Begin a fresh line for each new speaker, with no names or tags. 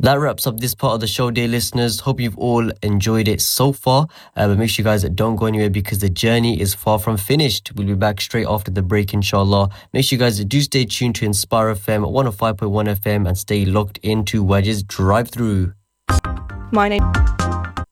That wraps up this part of the show, dear listeners. Hope you've all enjoyed it so far. But make sure you guys don't go anywhere because the journey is far from finished. We'll be back straight after the break, inshallah. Make sure you guys do stay tuned to Inspire FM 105.1 FM and stay locked into Wedge's Drive Through.
My name